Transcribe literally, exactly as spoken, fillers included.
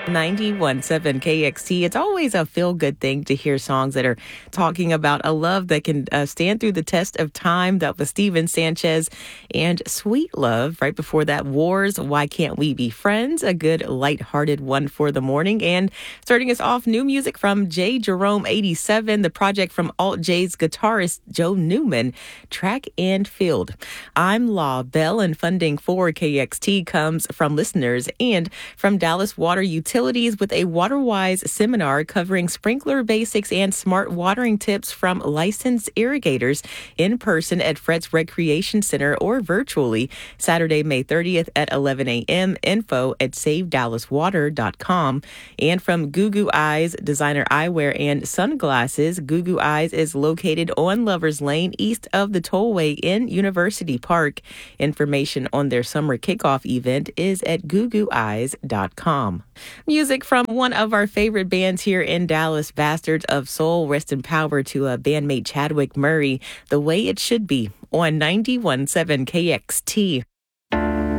ninety-one point seven K X T. It's always a feel-good thing to hear songs that are talking about a love that can uh, stand through the test of time. That was Steven Sanchez and Sweet Love. Right before that, Wars, Why Can't We Be Friends? A good lighthearted one for the morning. And starting us off, new music from J. Jerome eighty-seven, the project from Alt J's guitarist Joe Newman, Track and Field. I'm La Bell, and funding for K X T comes from listeners and from Dallas Water Utilities with a WaterWise seminar covering sprinkler basics and smart watering tips from licensed irrigators in person at Fretz Recreation Center or virtually Saturday, May thirtieth at eleven a.m. Info at save dallas water dot com. And from Goo Goo Eyes, designer eyewear and sunglasses, Goo Goo Eyes is located on Lovers Lane east of the Tollway in University Park. Information on their summer kickoff event is at goo goo eyes dot com. Music from one of our favorite bands here in Dallas, Bastards of Soul. Rest in power to uh, bandmate Chadwick Murray, The Way It Should Be on ninety-one point seven K X T.